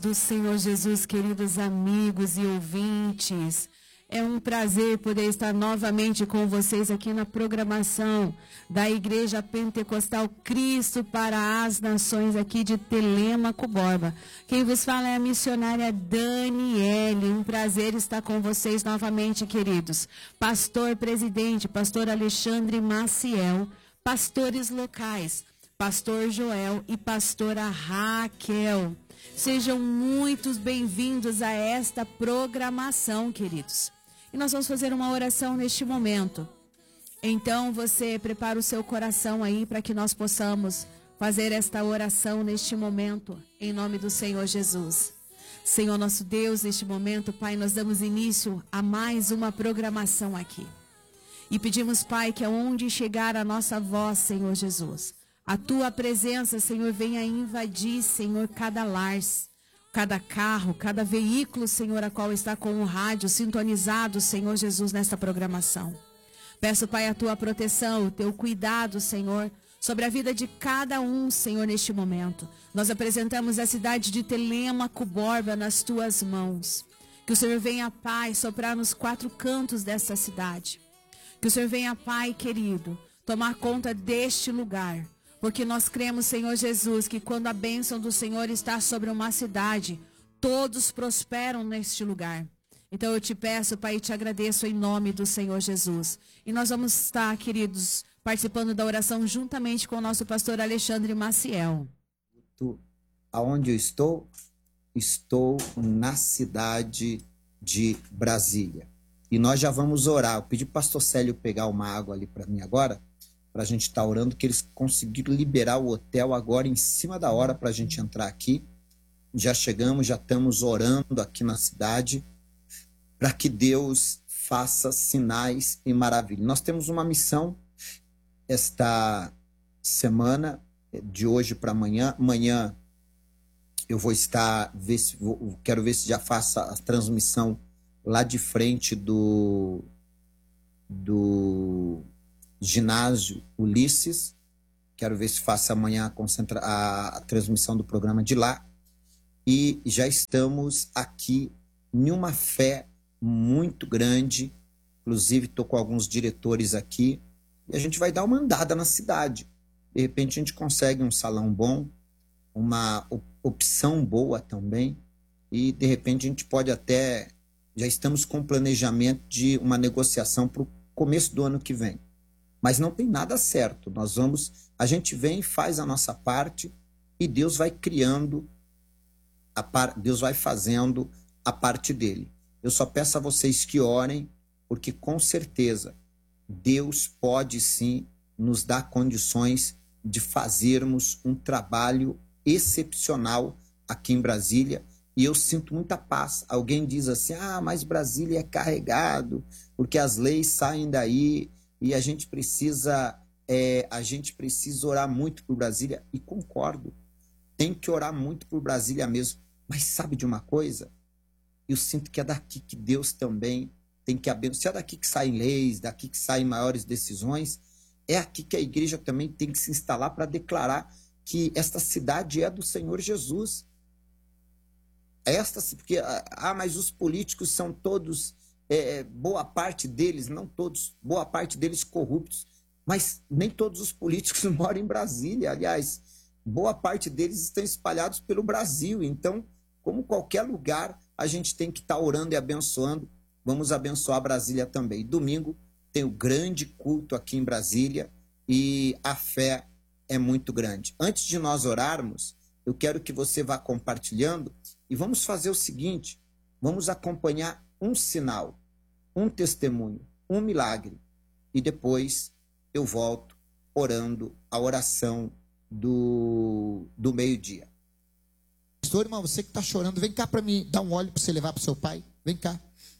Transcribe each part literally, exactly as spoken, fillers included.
Do Senhor Jesus, queridos amigos e ouvintes, é um prazer poder estar novamente com vocês aqui na programação da Igreja Pentecostal Cristo para as Nações aqui de Telêmaco Borba. Quem vos fala é a missionária Daniele. Um prazer estar com vocês novamente, queridos. Pastor presidente, pastor Alexandre Maciel, pastores locais, pastor Joel e pastora Raquel. Sejam muitos bem-vindos a esta programação, queridos. E nós vamos fazer uma oração neste momento. Então você prepara o seu coração aí para que nós possamos fazer esta oração neste momento, em nome do Senhor Jesus. Senhor nosso Deus, neste momento, Pai, nós damos início a mais uma programação aqui. E pedimos, Pai, que aonde chegar a nossa voz, Senhor Jesus, a Tua presença, Senhor, venha invadir, Senhor, cada lar, cada carro, cada veículo, Senhor, a qual está com o rádio sintonizado, Senhor Jesus, nesta programação. Peço, Pai, a Tua proteção, o Teu cuidado, Senhor, sobre a vida de cada um, Senhor, neste momento. Nós apresentamos a cidade de Telêmaco Borba nas Tuas mãos. Que o Senhor venha, Pai, soprar nos quatro cantos desta cidade. Que o Senhor venha, Pai querido, tomar conta deste lugar. Porque nós cremos, Senhor Jesus, que quando a bênção do Senhor está sobre uma cidade, todos prosperam neste lugar. Então eu te peço, Pai, e te agradeço em nome do Senhor Jesus. E nós vamos estar, queridos, participando da oração juntamente com o nosso pastor Alexandre Maciel. Aonde eu estou? Estou na cidade de Brasília. E nós já vamos orar. Eu pedi para o pastor Célio pegar uma água ali para mim agora, para a gente estar tá orando, que eles conseguiram liberar o hotel agora em cima da hora para a gente entrar aqui. Já chegamos, já estamos orando aqui na cidade, para que Deus faça sinais e maravilhas. Nós temos uma missão esta semana, de hoje para amanhã. Amanhã eu vou estar, ver se, vou, quero ver se já faça a transmissão lá de frente do... do ginásio Ulisses. Quero ver se faço amanhã a, concentra a, a transmissão do programa de lá. E já estamos aqui em uma fé muito grande. Inclusive estou com alguns diretores aqui e a gente vai dar uma andada na cidade. De repente a gente consegue um salão bom, uma opção boa também, e de repente a gente pode até, já estamos com planejamento de uma negociação para o começo do ano que vem. Mas não tem nada certo. Nós vamos, a gente vem e faz a nossa parte e Deus vai criando, a par, Deus vai fazendo a parte dele. Eu só peço a vocês que orem, porque com certeza Deus pode sim nos dar condições de fazermos um trabalho excepcional aqui em Brasília. E eu sinto muita paz. Alguém diz assim, ah, mas Brasília é carregado, porque as leis saem daí. E a gente precisa, é, a gente precisa orar muito por Brasília. E concordo, tem que orar muito por Brasília mesmo. Mas sabe de uma coisa? Eu sinto que é daqui que Deus também tem que abençoar. Se é daqui que saem leis, daqui que saem maiores decisões, é aqui que a igreja também tem que se instalar para declarar que esta cidade é do Senhor Jesus. Esta, porque, ah, mas os políticos são todos... É, boa parte deles, não todos, boa parte deles corruptos, mas nem todos os políticos moram em Brasília. Aliás, boa parte deles estão espalhados pelo Brasil. Então, como qualquer lugar, a gente tem que estar tá orando e abençoando. Vamos abençoar Brasília também. Domingo tem o grande culto aqui em Brasília e a fé é muito grande. Antes de nós orarmos, eu quero que você vá compartilhando e vamos fazer o seguinte, vamos acompanhar um sinal, um testemunho, um milagre, e depois eu volto orando a oração do, do meio-dia. Pastor, irmão, você que está chorando, vem cá para mim, dar um óleo para você levar para o seu pai, vem cá.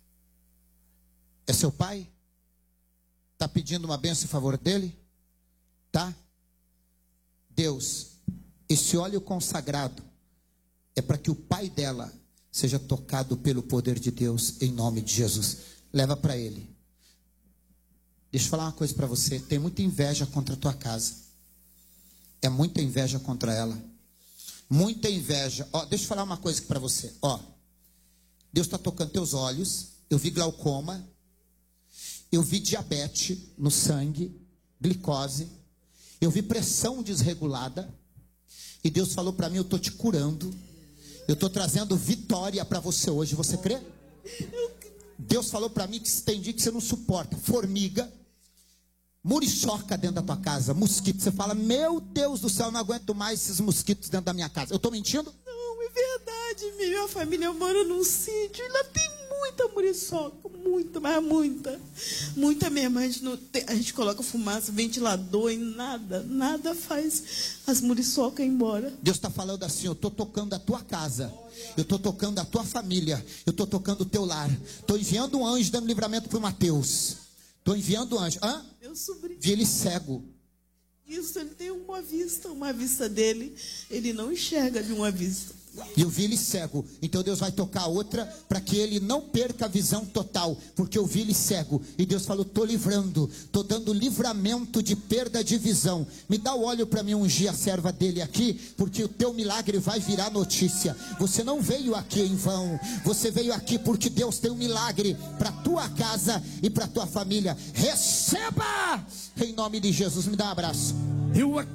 É seu pai? Está pedindo uma bênção em favor dele? Tá? Deus, esse óleo consagrado é para que o pai dela seja tocado pelo poder de Deus, em nome de Jesus. Leva para ele. Deixa eu falar uma coisa para você. Tem muita inveja contra a tua casa. É muita inveja contra ela. Muita inveja. Ó, deixa eu falar uma coisa aqui para você. Ó, Deus está tocando teus olhos. Eu vi glaucoma. Eu vi diabetes no sangue, glicose. Eu vi pressão desregulada. E Deus falou para mim, eu estou te curando. Eu estou trazendo vitória para você hoje. Você crê? Deus falou para mim que tem dia que você não suporta. Formiga, muriçoca dentro da tua casa, mosquito. Você fala, meu Deus do céu, eu não aguento mais esses mosquitos dentro da minha casa. Eu estou mentindo? Não, é verdade. Minha família mora num sítio e lá tem muita muriçoca. Muita, mas muita. Muita mesmo. A gente, não tem, a gente coloca fumaça, ventilador e nada. Nada faz as muriçocas ir embora. Deus está falando assim, eu estou tocando a tua casa. Eu estou tocando a tua família. Eu estou tocando o teu lar. Estou enviando um anjo dando livramento para o Mateus. Estou enviando um anjo. Hã? Meu sobrinho. Vi ele cego. Isso, ele tem uma vista. Uma vista dele, ele não enxerga de uma vista. E eu vi ele cego. Então Deus vai tocar outra para que ele não perca a visão total. Porque eu vi ele cego. E Deus falou, estou livrando. Estou dando livramento de perda de visão. Me dá o óleo para mim ungir a serva dele aqui. Porque o teu milagre vai virar notícia. Você não veio aqui em vão. Você veio aqui porque Deus tem um milagre para tua casa e para tua família. Receba! Em nome de Jesus, me dá um abraço. Eu